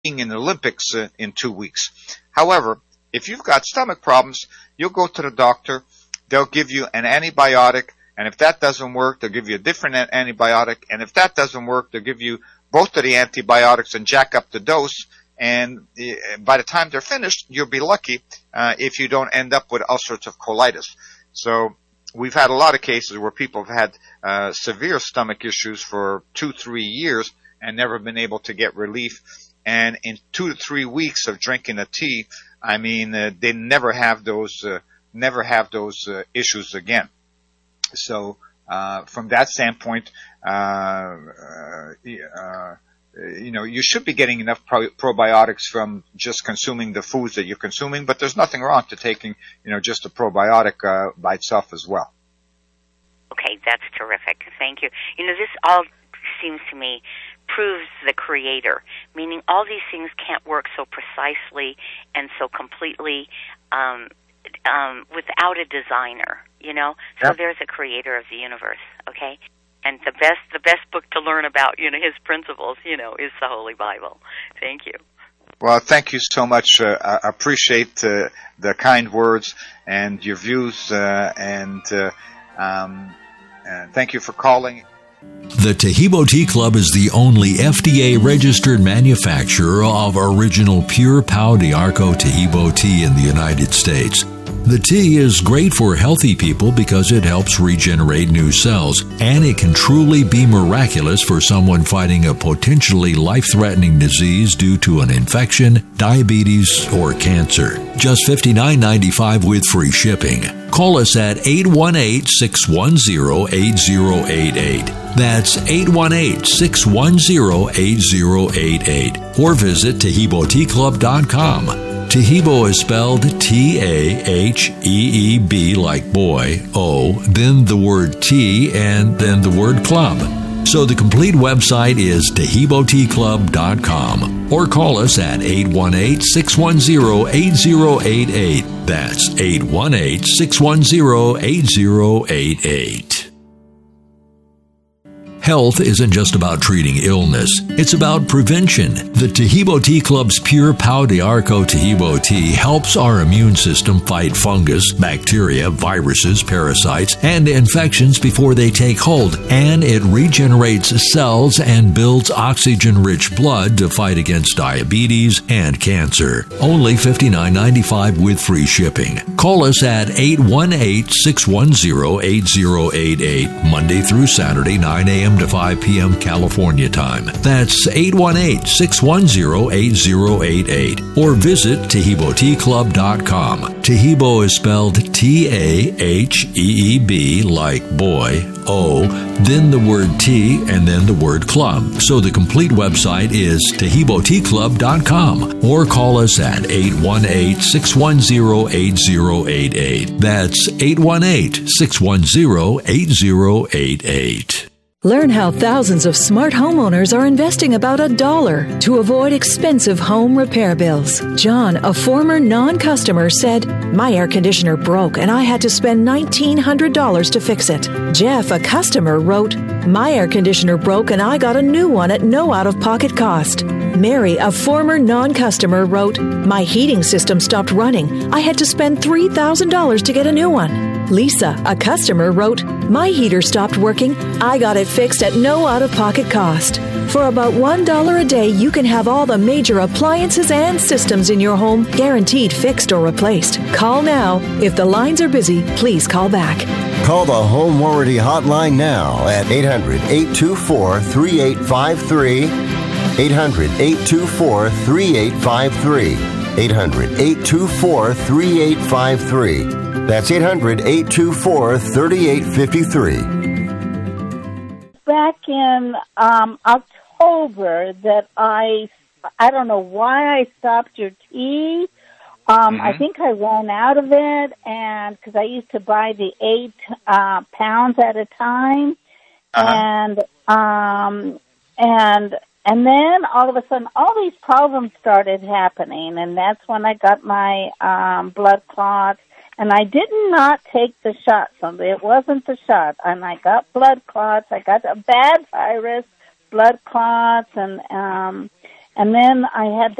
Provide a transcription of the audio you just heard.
being in the Olympics in 2 weeks. However, if you've got stomach problems, you'll go to the doctor. They'll give you an antibiotic, and if that doesn't work, they'll give you a different antibiotic, and if that doesn't work, they'll give you both of the antibiotics and jack up the dose, and by the time they're finished, you'll be lucky if you don't end up with ulcerative colitis. So we've had a lot of cases where people have had severe stomach issues for 2-3 years and never been able to get relief. And in 2 to 3 weeks of drinking a tea, I mean, they never have those issues again. So from that standpoint, you should be getting enough probiotics from just consuming the foods that you're consuming, but there's nothing wrong to taking, just a probiotic by itself as well. Okay, that's terrific. Thank you. This all seems to me proves the creator, meaning all these things can't work so precisely and so completely without a designer, So Yep. There's a creator of the universe, okay? And the best book to learn about, his principles, is the Holy Bible. Thank you. Well, thank you so much. I appreciate the kind words and your views, and thank you for calling. The Taheebo Tea Club is the only FDA-registered manufacturer of original pure Pau d'Arco Taheebo tea in the United States. The tea is great for healthy people because it helps regenerate new cells, and it can truly be miraculous for someone fighting a potentially life-threatening disease due to an infection, diabetes, or cancer. Just $59.95 with free shipping. Call us at 818-610-8088. That's 818-610-8088. Or visit TaheeboTeaClub.com. Taheebo is spelled T-A-H-E-E-B like boy, O, then the word tea, and then the word club. So the complete website is TaheeboTeaClub.com. Or call us at 818-610-8088. That's 818-610-8088. Health isn't just about treating illness. It's about prevention. The Taheebo Tea Club's pure Pau d'Arco Taheebo tea helps our immune system fight fungus, bacteria, viruses, parasites, and infections before they take hold, and it regenerates cells and builds oxygen-rich blood to fight against diabetes and cancer. Only $59.95 with free shipping. Call us at 818-610-8088, Monday through Saturday, 9 a.m. to 5 p.m. California time. That's 818-610-8088. Or visit TaheeboTeaClub.com. Taheebo is spelled T-A-H-E-E-B like boy, O, then the word tea, and then the word club. So the complete website is TaheeboTeaClub.com. Or call us at 818-610-8088. That's 818-610-8088. Learn how thousands of smart homeowners are investing about $1 to avoid expensive home repair bills. John, a former non-customer, said, "My air conditioner broke and I had to spend $1,900 to fix it." Jeff, a customer, wrote, "My air conditioner broke and I got a new one at no out-of-pocket cost." Mary, a former non-customer, wrote, "My heating system stopped running. I had to spend $3,000 to get a new one." Lisa, a customer, wrote, "My heater stopped working. I got it fixed at no out-of-pocket cost." For about $1 a day, you can have all the major appliances and systems in your home guaranteed fixed or replaced. Call now. If the lines are busy, please call back. Call the Home Warranty Hotline now at 800-824-3853. 800-824-3853. 800-824-3853. That's 800-824-3853. Back in October that I don't know why I stopped your tea. I think I ran out of it, and because I used to buy the 8 pounds at a time, and then all of a sudden all these problems started happening, and that's when I got my blood clots. And I did not take the shot, so it wasn't the shot. And I got blood clots. I got a bad virus, blood clots, and And then I had